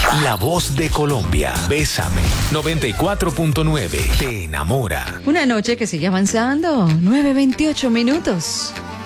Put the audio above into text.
La voz de Colombia. Bésame. 94.9. Te enamora. Una noche que sigue avanzando. 9:28 minutos.